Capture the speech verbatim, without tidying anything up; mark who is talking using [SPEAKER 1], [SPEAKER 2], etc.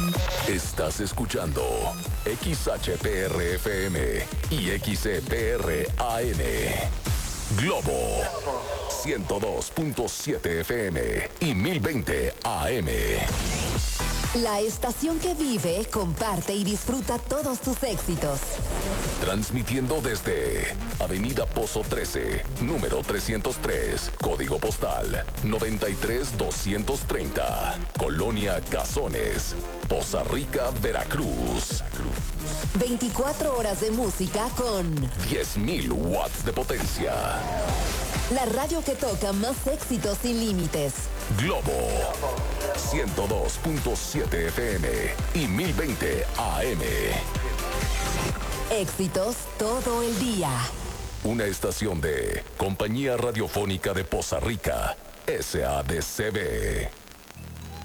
[SPEAKER 1] Estás escuchando X H P R F M y X E P R A N. Globo ciento dos punto siete F M y mil veinte A M.
[SPEAKER 2] La estación que vive, comparte y disfruta todos tus éxitos.
[SPEAKER 1] Transmitiendo desde Avenida Pozo trece, número trescientos tres, código postal noventa y tres doscientos treinta, Colonia Cazones, Poza Rica, Veracruz.
[SPEAKER 2] veinticuatro horas de música con
[SPEAKER 1] diez mil watts de potencia.
[SPEAKER 2] La radio que toca más éxitos sin límites.
[SPEAKER 1] Globo ciento dos punto siete F M y mil veinte A M.
[SPEAKER 2] Éxitos todo el día.
[SPEAKER 1] Una estación de Compañía Radiofónica de Poza Rica, S A D C B.